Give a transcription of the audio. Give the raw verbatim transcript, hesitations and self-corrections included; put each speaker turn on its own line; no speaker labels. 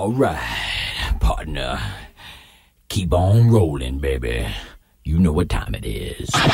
All right, partner. Keep on rolling, baby. You know what time it is.